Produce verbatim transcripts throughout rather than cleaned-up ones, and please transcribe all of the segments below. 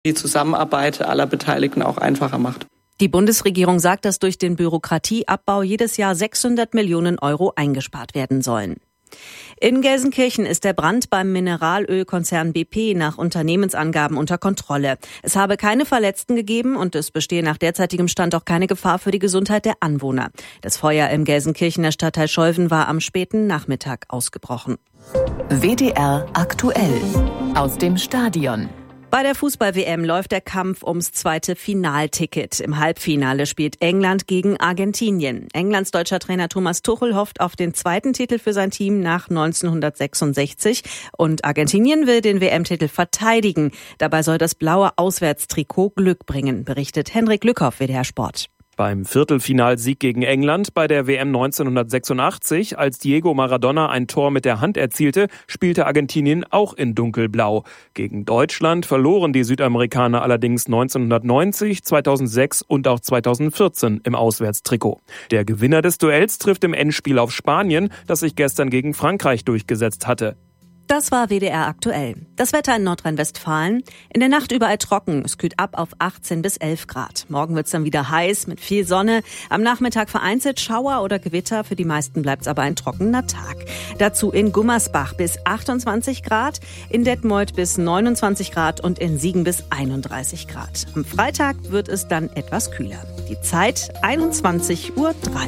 die Zusammenarbeit aller Beteiligten auch einfacher macht. Die Bundesregierung sagt, dass durch den Bürokratieabbau jedes Jahr sechshundert Millionen Euro eingespart werden sollen. In Gelsenkirchen ist der Brand beim Mineralölkonzern B P nach Unternehmensangaben unter Kontrolle. Es habe keine Verletzten gegeben und es bestehe nach derzeitigem Stand auch keine Gefahr für die Gesundheit der Anwohner. Das Feuer im Gelsenkirchener Stadtteil Scholven war am späten Nachmittag ausgebrochen. W D R aktuell aus dem Stadion. Bei der Fußball-W M läuft der Kampf ums zweite Finalticket. Im Halbfinale spielt England gegen Argentinien. Englands deutscher Trainer Thomas Tuchel hofft auf den zweiten Titel für sein Team nach neunzehnhundertsechsundsechzig. Und Argentinien will den W M-Titel verteidigen. Dabei soll das blaue Auswärtstrikot Glück bringen, berichtet Henrik Lückhoff, W D R Sport. Beim Viertelfinalsieg gegen England bei der W M neunzehnhundertsechsundachtzig, als Diego Maradona ein Tor mit der Hand erzielte, spielte Argentinien auch in dunkelblau. Gegen Deutschland verloren die Südamerikaner allerdings neunzehnhundertneunzig, zweitausendsechs und auch zweitausendvierzehn im Auswärtstrikot. Der Gewinner des Duells trifft im Endspiel auf Spanien, das sich gestern gegen Frankreich durchgesetzt hatte. Das war W D R aktuell. Das Wetter in Nordrhein-Westfalen. In der Nacht überall trocken. Es kühlt ab auf achtzehn bis elf Grad. Morgen wird's dann wieder heiß mit viel Sonne. Am Nachmittag vereinzelt Schauer oder Gewitter. Für die meisten bleibt's aber ein trockener Tag. Dazu in Gummersbach bis achtundzwanzig Grad, in Detmold bis neunundzwanzig Grad und in Siegen bis einunddreißig Grad. Am Freitag wird es dann etwas kühler. Die Zeit einundzwanzig Uhr drei.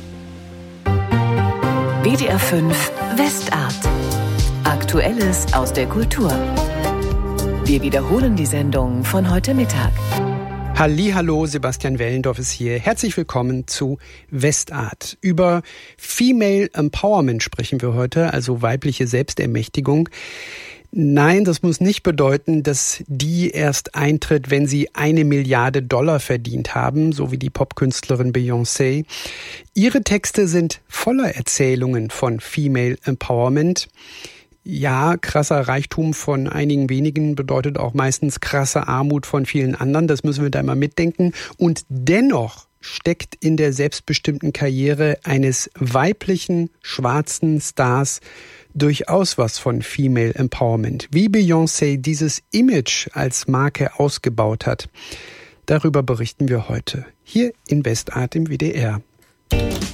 W D R fünf Westart. Aktuelles aus der Kultur. Wir wiederholen die Sendung von heute Mittag. Hallihallo, Sebastian Wellendorf ist hier. Herzlich willkommen zu Westart. Über Female Empowerment sprechen wir heute, also weibliche Selbstermächtigung. Nein, das muss nicht bedeuten, dass die erst eintritt, wenn sie eine Milliarde Dollar verdient haben, so wie die Popkünstlerin Beyoncé. Ihre Texte sind voller Erzählungen von Female Empowerment. Ja, krasser Reichtum von einigen wenigen bedeutet auch meistens krasse Armut von vielen anderen. Das müssen wir da immer mitdenken. Und dennoch steckt in der selbstbestimmten Karriere eines weiblichen, schwarzen Stars durchaus was von Female Empowerment. Wie Beyoncé dieses Image als Marke ausgebaut hat, darüber berichten wir heute hier in Westart im W D R.